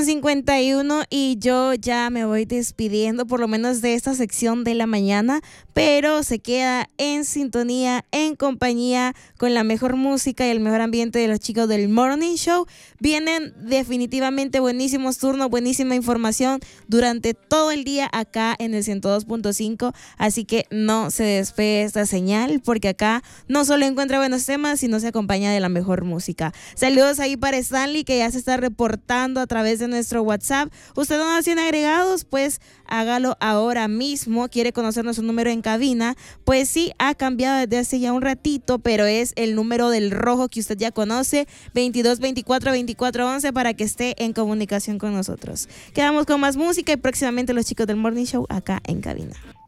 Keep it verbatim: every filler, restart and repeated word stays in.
cincuenta y uno y yo ya me voy despidiendo por lo menos de esta sección de la mañana, pero se queda en sintonía, en compañía con la mejor música y el mejor ambiente de los chicos del Morning Show. Vienen definitivamente buenísimos turnos, buenísima información durante todo el día acá en el ciento dos punto cinco, así que no se despegue esta señal porque acá no solo encuentra buenos temas, sino se acompaña de la mejor música. Saludos ahí para Stanley, que ya se está reportando a través de nuestro WhatsApp. Usted no nos tiene agregados, pues hágalo ahora mismo. Quiere conocer nuestro número en cabina, pues sí, ha cambiado desde hace ya un ratito, pero es el número del rojo que usted ya conoce, veintidós veinticuatro veinticuatro once, para que esté en comunicación con nosotros. Quedamos con más música y próximamente los chicos del Morning Show acá en cabina.